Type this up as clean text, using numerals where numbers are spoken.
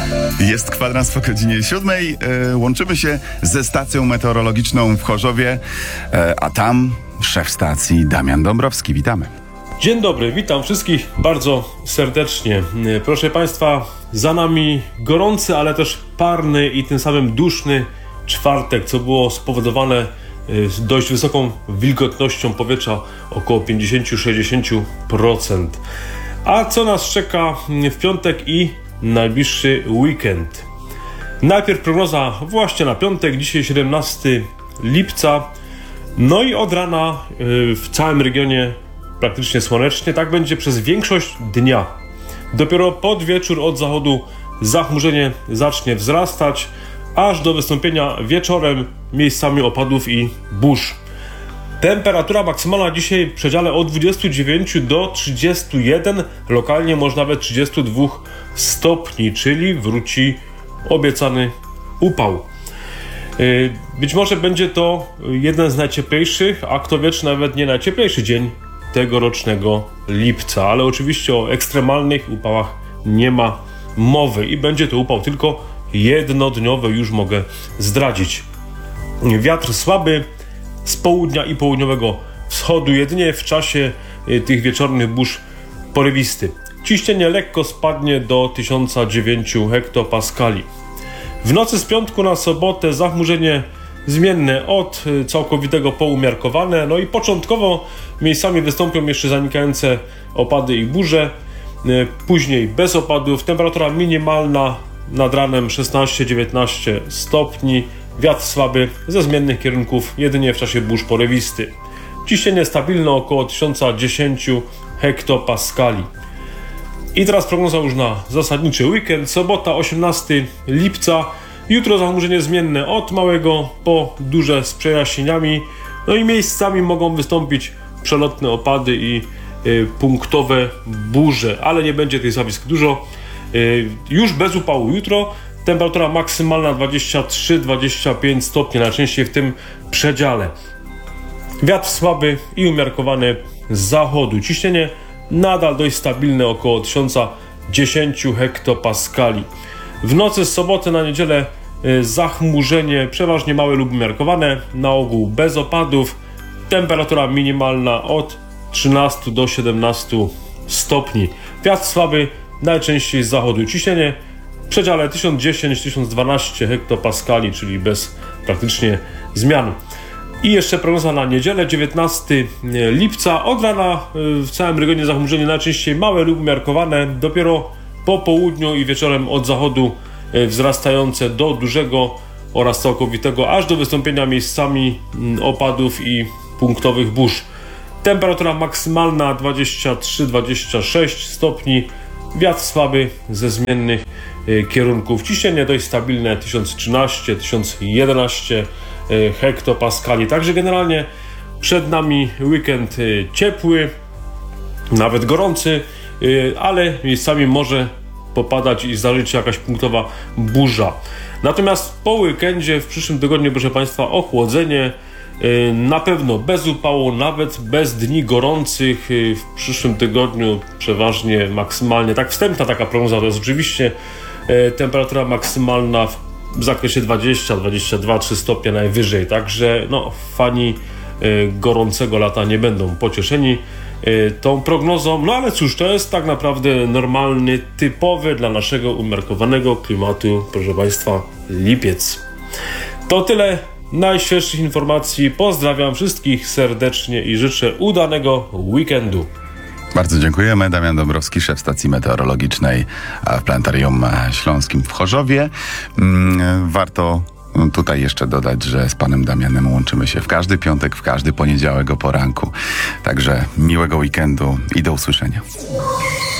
Jest kwadrans po godzinie 7. Łączymy się ze stacją meteorologiczną w Chorzowie, a tam szef stacji Damian Dąbrowski. Witamy. Dzień dobry, witam wszystkich bardzo serdecznie. Proszę Państwa, za nami gorący, ale też parny i tym samym duszny czwartek, co było spowodowane dość wysoką wilgotnością powietrza, około 50-60%. A co nas czeka w piątek i najbliższy weekend? Najpierw prognoza właśnie na piątek, dzisiaj 17 lipca. No i od rana w całym regionie praktycznie słonecznie. Tak będzie przez większość dnia. Dopiero pod wieczór od zachodu zachmurzenie zacznie wzrastać, aż do wystąpienia wieczorem miejscami opadów i burz. Temperatura maksymalna dzisiaj w przedziale od 29 do 31, lokalnie może nawet 32 stopni, czyli wróci obiecany upał. Być może będzie to jeden z najcieplejszych, a kto wie, czy nawet nie najcieplejszy dzień tegorocznego lipca, ale oczywiście o ekstremalnych upałach nie ma mowy i będzie to upał tylko jednodniowy, już mogę zdradzić. Wiatr słaby z południa i południowego wschodu, jedynie w czasie tych wieczornych burz porywisty. Ciśnienie lekko spadnie do 1009 hektopaskali. W nocy z piątku na sobotę zachmurzenie zmienne od całkowitego po umiarkowane, no i początkowo miejscami wystąpią jeszcze zanikające opady i burze, później bez opadów, temperatura minimalna nad ranem 16-19 stopni, wiatr słaby ze zmiennych kierunków jedynie w czasie burz porywisty. Ciśnienie stabilne około 1010 hektopaskali. I teraz prognoza już na zasadniczy weekend, sobota 18 lipca, jutro zachmurzenie zmienne od małego po duże z przejaśnieniami, no i miejscami mogą wystąpić przelotne opady i punktowe burze, ale nie będzie tych zjawisk dużo. Już bez upału jutro, temperatura maksymalna 23-25 stopni, najczęściej w tym przedziale. Wiatr słaby i umiarkowany z zachodu. Ciśnienie nadal dość stabilne, około 1010 hektopaskali. W nocy z soboty na niedzielę zachmurzenie przeważnie małe lub umiarkowane, na ogół bez opadów. Temperatura minimalna od 13 do 17 stopni. Wiatr słaby, najczęściej z zachodu. Ciśnienie w przedziale 1010-1012 hektopaskali, czyli bez praktycznie zmian. I jeszcze prognoza na niedzielę, 19 lipca. Od rana w całym regionie zachmurzenie najczęściej małe lub umiarkowane. Dopiero po południu i wieczorem od zachodu wzrastające do dużego oraz całkowitego, aż do wystąpienia miejscami opadów i punktowych burz. Temperatura maksymalna 23-26 stopni. Wiatr słaby ze zmiennych kierunków. Ciśnienie dość stabilne 1013-1011 hektopaskali. Także generalnie przed nami weekend ciepły, nawet gorący, ale miejscami może popadać i zdarzyć się jakaś punktowa burza. Natomiast po weekendzie w przyszłym tygodniu, proszę Państwa, ochłodzenie, na pewno bez upału, nawet bez dni gorących. W przyszłym tygodniu przeważnie maksymalnie, tak wstępna taka prognoza, to jest oczywiście temperatura maksymalna w zakresie 20-22-3 stopnie najwyżej, także no, fani gorącego lata nie będą pocieszeni tą prognozą, no ale cóż, to jest tak naprawdę normalny, typowy dla naszego umiarkowanego klimatu, proszę Państwa, lipiec. To tyle najświeższych informacji. Pozdrawiam wszystkich serdecznie i życzę udanego weekendu. Bardzo dziękujemy. Damian Dąbrowski, szef stacji meteorologicznej w Planetarium Śląskim w Chorzowie. Warto tutaj jeszcze dodać, że z panem Damianem łączymy się w każdy piątek, w każdy poniedziałek o poranku. Także miłego weekendu i do usłyszenia.